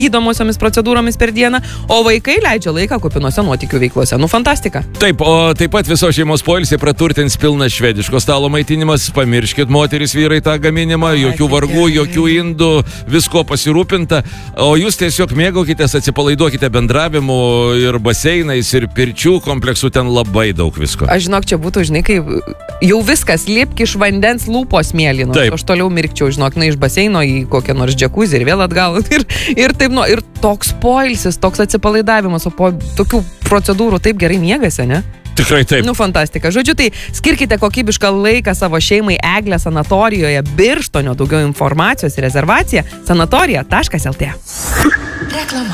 gydomosiomis procedūromis per dieną, o vaikai leidžia laiką kupinuose nuotykių veiklose. Nu, fantastika. Taip, o taip pat visos šeimos poilsį praturtins pilnas švediško stalo maitinimas. Pamirškit, moteris, vyrai, tą gaminimą, jokių vargų, jokių indų, visko pasirūpinta. O jūs tiesiog mėgaukitės, atsipalaiduokite bendravimu ir baseinais, ir pirčių kompleksų, ten labai daug visko. Aš žinok, čia būtų, žinai, kai jau viskas, lipk iš vandens lūpos mėlynos. Aš toliau mirkčiau, žinok, iš baseino į kokią nors džekuzį ir vėl atgal. Ir taip, nu, ir toks poilsis, toks atsipalaidavimas, o po tokių procedūrų taip gerai miegasi, ne? Tikrai taip. Nu, fantastika. Žodžiu, tai skirkite kokybišką laiką savo šeimai Eglė sanatorijoje Birštonio. Daugiau informacijos ir rezervacija sanatorija.lt. Reklama.